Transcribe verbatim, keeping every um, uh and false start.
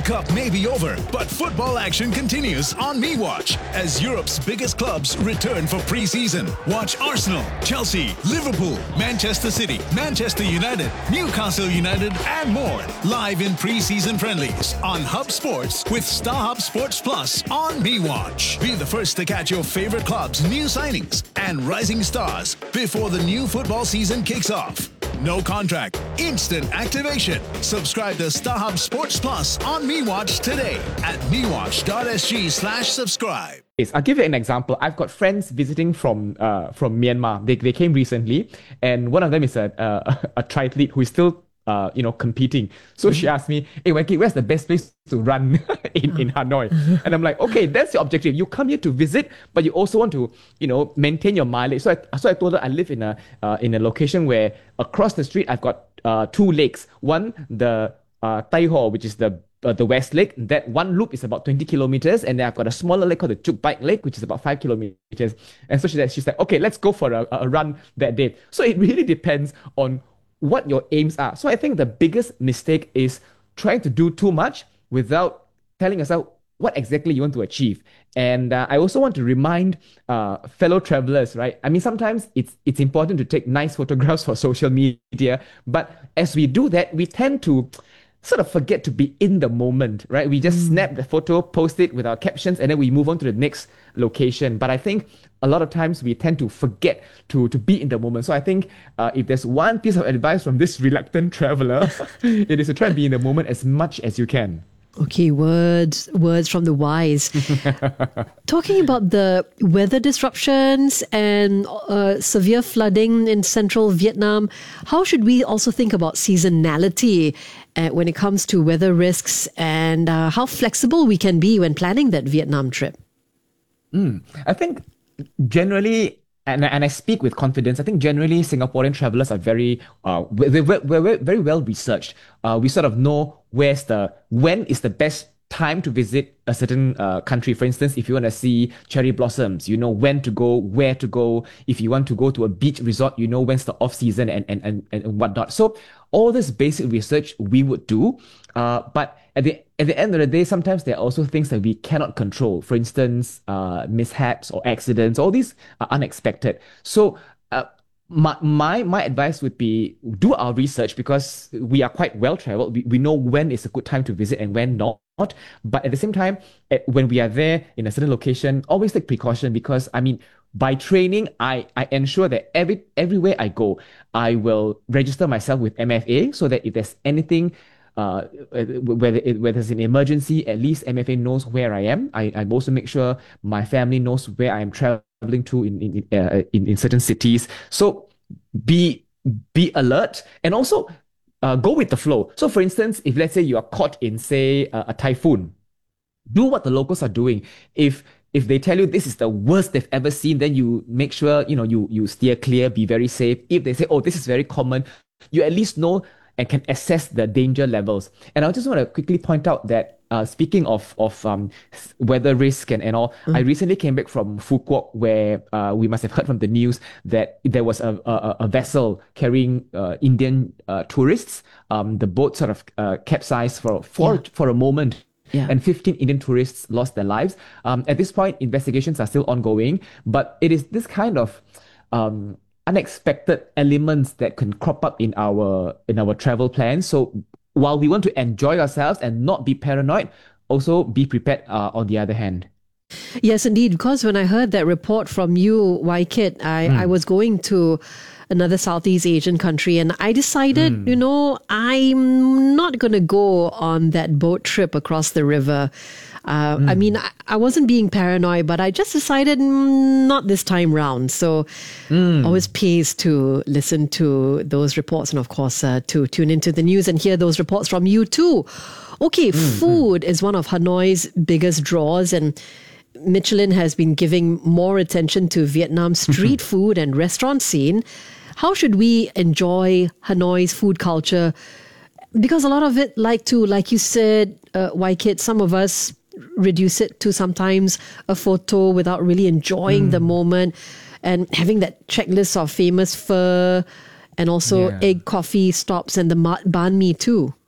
Cup may be over, but football action continues on MeWatch as Europe's biggest clubs return for pre-season. Watch Arsenal, Chelsea, Liverpool, Manchester City, Manchester United, Newcastle United, and more live in pre-season friendlies on Hub Sports with StarHub Sports Plus on MeWatch. Be the first to catch your favorite clubs' new signings and rising stars before the new football season kicks off. No contract, instant activation. Subscribe to StarHub Sports Plus on MeWatch today at mewatch.sg slash subscribe. I'll give you an example. I've got friends visiting from uh, from Myanmar. They they came recently, and one of them is a a, a triathlete who is still uh you know competing. So she asked me, "Hey, Wenki, where's the best place to run in in Hanoi?" And I'm like, "Okay, that's your objective. You come here to visit, but you also want to you know maintain your mileage." So I so I told her I live in a uh, in a location where across the street I've got uh two lakes. One, the uh, Tai Ho, which is the Uh, the West Lake. That one loop is about twenty kilometers, and then I've got a smaller lake called the Chuk Bike Lake, which is about five kilometers. And so she said, she's like, "Okay, let's go for a, a run that day." So it really depends on what your aims are. So I think the biggest mistake is trying to do too much without telling yourself what exactly you want to achieve. And uh, I also want to remind uh, fellow travelers, right? I mean, sometimes it's it's important to take nice photographs for social media, but as we do that, we tend to sort of forget to be in the moment, right? We just mm. snap the photo, post it with our captions, and then we move on to the next location. But I think a lot of times we tend to forget to, to be in the moment. So I think uh, if there's one piece of advice from this reluctant traveler, it is to try and be in the moment as much as you can. Okay, words, words from the wise. Talking about the weather disruptions and uh, severe flooding in central Vietnam, how should we also think about seasonality uh, when it comes to weather risks and uh, how flexible we can be when planning that Vietnam trip? Mm, I think generally, and, and I speak with confidence, I think generally Singaporean travelers are very, uh, we're, we're, we're very well researched. Uh, we sort of know where's the, when is the best time to visit a certain uh, country. For instance, if you want to see cherry blossoms, you know when to go, where to go. If you want to go to a beach resort, you know when's the off season and, and, and, and whatnot. So all this basic research we would do, uh, but at the at the end of the day, sometimes there are also things that we cannot control. For instance, uh, mishaps or accidents. All these are unexpected. So uh, my my my advice would be do our research because we are quite well traveled. We we know when is a good time to visit and when not. But at the same time, at, when we are there in a certain location, always take precaution because I mean, by training, I, I ensure that every everywhere I go, I will register myself with M F A so that if there's anything, uh, whether it, whether it's an emergency, at least M F A knows where I am. I, I also make sure my family knows where I am traveling to in in uh, in, in certain cities. So be be alert and also uh, go with the flow. So for instance, if let's say you are caught in say a, a typhoon, do what the locals are doing. If If they tell you this is the worst they've ever seen, then you make sure, you know, you, you steer clear, be very safe. If they say, oh, this is very common, you at least know and can assess the danger levels. And I just want to quickly point out that uh, speaking of of um, weather risk and, and all, mm. I recently came back from Phu Quoc where uh, we must have heard from the news that there was a, a, a vessel carrying uh, Indian uh, tourists. Um, the boat sort of uh, capsized for, for, yeah. for a moment. Yeah. And fifteen Indian tourists lost their lives. Um, at this point, investigations are still ongoing, but it is this kind of um, unexpected elements that can crop up in our in our travel plans. So while we want to enjoy ourselves and not be paranoid, also be prepared uh, on the other hand. Yes, indeed. Because when I heard that report from you, Wai-Kit, I, mm. I was going to another Southeast Asian country and I decided, mm. you know, I'm not going to go on that boat trip across the river. Uh, mm. I mean, I, I wasn't being paranoid, but I just decided mm, not this time round. So mm. always pays to listen to those reports and of course uh, to tune into the news and hear those reports from you too. Okay, mm. food is one of Hanoi's biggest draws and Michelin has been giving more attention to Vietnam's street food and restaurant scene. How should we enjoy Hanoi's food culture? Because a lot of it, like to, like you said, uh, Wai-Kit, some of us reduce it to sometimes a photo without really enjoying mm. the moment and having that checklist of famous pho and also yeah. egg coffee stops and the banh mi too.